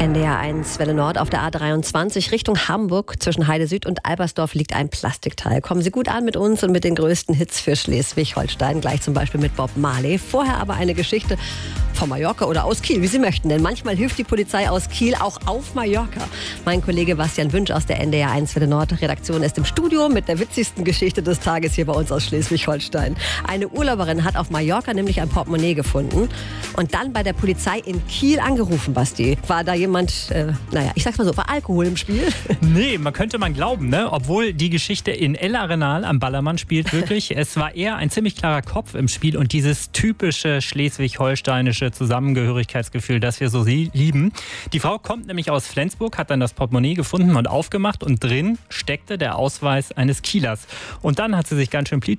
NDR 1 Welle Nord auf der A23 Richtung Hamburg. Zwischen Heide Süd und Albersdorf liegt ein Plastikteil. Kommen Sie gut an mit uns und mit den größten Hits für Schleswig-Holstein. Gleich zum Beispiel mit Bob Marley. Vorher aber eine Geschichte von Mallorca oder aus Kiel, wie Sie möchten. Denn manchmal hilft die Polizei aus Kiel auch auf Mallorca. Mein Kollege Bastian Wünsch aus der NDR 1 Welle Nord Redaktion ist im Studio mit der witzigsten Geschichte des Tages hier bei uns aus Schleswig-Holstein. Eine Urlauberin hat auf Mallorca nämlich ein Portemonnaie gefunden und dann bei der Polizei in Kiel angerufen, Basti. War da jemand, ich sag's mal so, war Alkohol im Spiel? Nee, könnte man glauben, ne? Obwohl die Geschichte in El Arenal am Ballermann spielt wirklich. Es war eher ein ziemlich klarer Kopf im Spiel und dieses typische schleswig-holsteinische Zusammengehörigkeitsgefühl, das wir so lieben. Die Frau kommt nämlich aus Flensburg, hat dann das Portemonnaie gefunden und aufgemacht und drin steckte der Ausweis eines Kielers. Und dann hat sie sich ganz schön